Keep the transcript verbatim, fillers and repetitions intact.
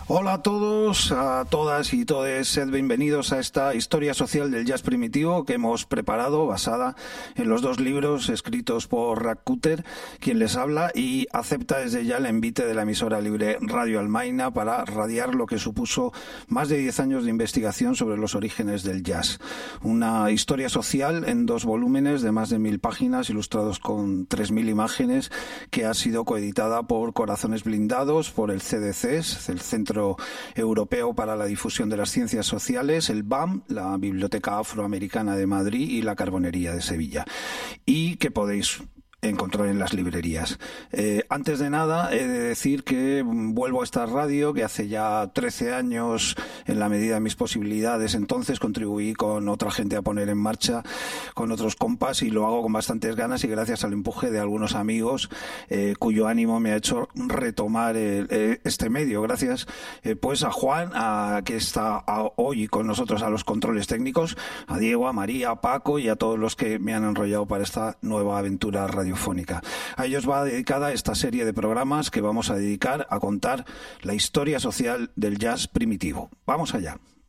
Hola a todos, a todas y todes, sed bienvenidos a esta historia social del jazz primitivo que hemos preparado basada en los dos libros escritos por Rack Cutter, quien les habla y acepta desde ya el envite de la emisora libre Radio Almaina para radiar lo que supuso más de diez años de investigación sobre los orígenes del jazz. Una historia social en dos volúmenes de más de mil páginas, ilustrados con tres mil imágenes, que ha sido coeditada por Corazones Blindados, por el C D C S, el Centro Europeo para la Difusión de las Ciencias Sociales, el B A M, la Biblioteca Afroamericana de Madrid y la Carbonería de Sevilla, y que podéis encontrar en las librerías. Eh, antes de nada, he de decir que vuelvo a esta radio, que hace ya trece años, en la medida de mis posibilidades, entonces contribuí con otra gente a poner en marcha, con otros compas, y lo hago con bastantes ganas y gracias al empuje de algunos amigos, eh, cuyo ánimo me ha hecho retomar el, eh, este medio. Gracias eh, pues a Juan, a, que está a, hoy con nosotros a los controles técnicos, a Diego, a María, a Paco y a todos los que me han enrollado para esta nueva aventura radio. A ellos va dedicada esta serie de programas que vamos a dedicar a contar la historia social del jazz primitivo. Vamos allá.